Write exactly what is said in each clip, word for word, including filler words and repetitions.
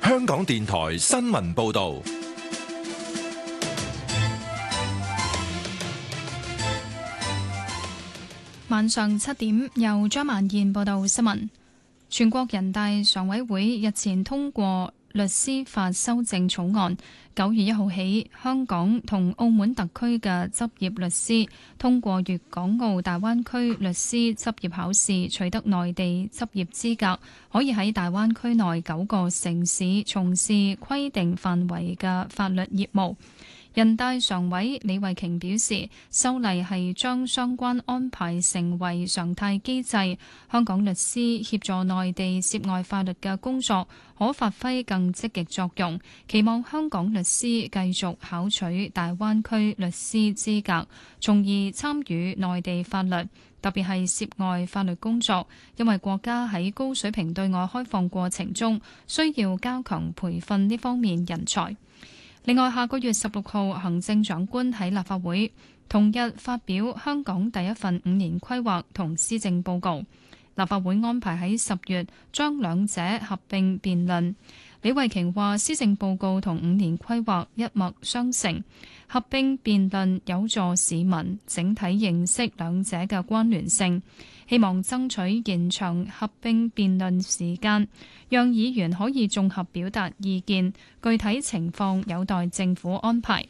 香港電台新聞報道。 晚上七點，由張曼燕報道新聞。全國人大常委會日前通過律師法修正草案，九月一號起，香港同澳門特區嘅執業律師通過粵港澳大灣區律師執業考試，取得內地執業資格，可以喺大灣區內九個城市從事規定範圍嘅法律業務。人大常委李慧瓊表示，修例係將相關安排成為常態機制，香港律師協助內地涉外法律嘅工作可發揮更積極作用，期望香港律師繼續考取大灣區律師資格，從而參與內地法律，特別係涉外法律工作，因為國家喺高水平對外開放過程中，需要加強培訓呢方面人才。另外，下個月十六號，行政長官喺立法會同日發表香港第一份五年規劃同施政報告。立法會安排喺十月將兩者合併辯論。李慧瓊話：施政報告同五年規劃一脈相承，合併辯論有助市民整體認識兩者嘅關聯性。希望爭取延長合併辯論時間，讓議員可以綜合表達意見，具體情況有待政府安排。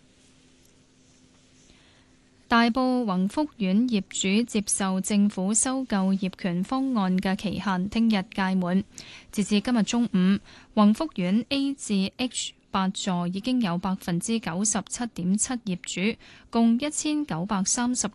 大埔宏福苑業主接受政府收購業權方案嘅期限聽日屆滿，截至今日中午，宏福苑 A 至 H 八座已經有百分之九十七點七業主，共一千九百三十